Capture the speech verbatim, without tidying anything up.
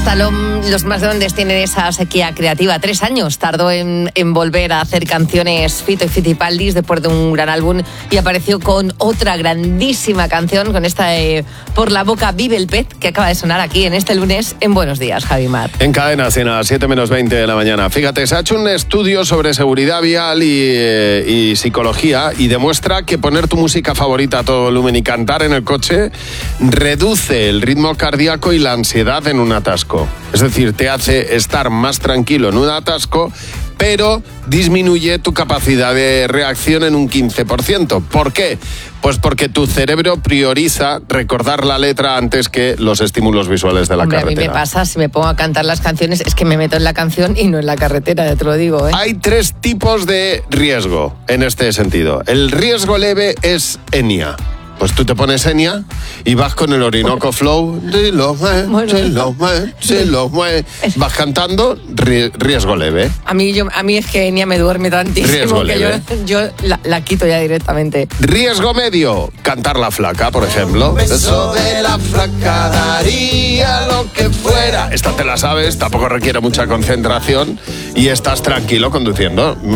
hasta lo, los más grandes tienen esa sequía creativa. Tres años tardó en, en volver a hacer canciones Fito y Fitipaldis después de un gran álbum, y apareció con otra grandísima canción, con esta de Por la boca vive el pez, que acaba de sonar aquí en este lunes en Buenos Días, Javi Mar. En Cadena Cien, a las siete menos veinte de la mañana. Fíjate, se ha hecho un estudio sobre seguridad vial y, eh, y psicología, y demuestra que poner tu música favorita a todo volumen y cantar en el coche reduce el ritmo cardíaco y la ansiedad en un atasco. Es decir, te hace estar más tranquilo en un atasco, pero disminuye tu capacidad de reacción en un quince por ciento. ¿Por qué? Pues porque tu cerebro prioriza recordar la letra antes que los estímulos visuales de la Hombre, carretera. A mí me pasa, si me pongo a cantar las canciones, es que me meto en la canción y no en la carretera, ya te lo digo, ¿eh? Hay tres tipos de riesgo en este sentido. El riesgo leve es Enya. Pues tú te pones Enya y vas con el Orinoco Flow, si lo mueve, Bueno. si lo mueve, si lo mueve. Vas cantando, ri- riesgo leve. A mí, yo, a mí es que Enya me duerme tantísimo Riesgo que leve. yo, yo la, la quito ya directamente. Riesgo medio, cantar La Flaca, por ejemplo. Beso de la flaca daría lo que fuera. Esta te la sabes, tampoco requiere mucha concentración y estás tranquilo conduciendo.